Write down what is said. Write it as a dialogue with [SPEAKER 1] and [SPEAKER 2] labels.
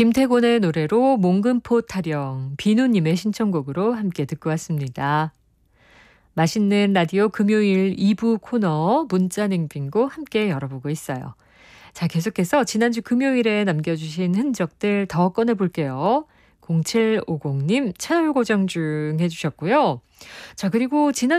[SPEAKER 1] 김태곤의 노래로 몽금포 타령, 비누님의 신청곡으로 함께 듣고 왔습니다. 맛있는 라디오 금요일 2부 코너 문자냉빙고 함께 열어보고 있어요. 자, 계속해서 지난주 금요일에 남겨주신 흔적들 더 꺼내볼게요. 0750님 채널 고정 중 해주셨고요. 자, 그리고 지난